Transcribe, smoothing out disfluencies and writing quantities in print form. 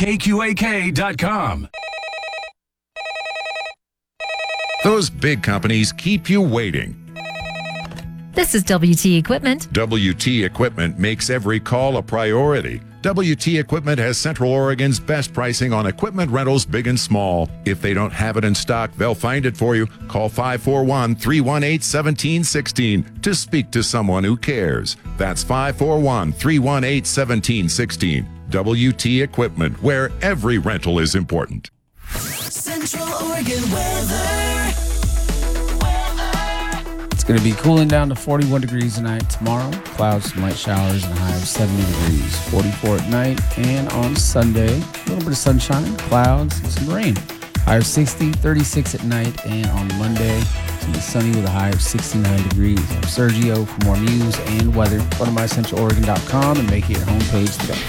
KQAK.com. Those big companies keep you waiting. This is WT Equipment. WT Equipment makes every call a priority. WT Equipment has Central Oregon's best pricing on equipment rentals, big and small. If they don't have it in stock, they'll find it for you. Call 541-318-1716 to speak to someone who cares. That's 541-318-1716. WT Equipment, where every rental is important. Central Oregon weather. It's going to be cooling down to 41 degrees tonight. Tomorrow, clouds, some light showers, and a high of 70 degrees. 44 at night, and on Sunday, a little bit of sunshine, clouds, and some rain. High of 60, 36 at night, and on Monday, it's going to be sunny with a high of 69 degrees. I'm Sergio. For more news and weather, go to mycentraloregon.com and make it your homepage today.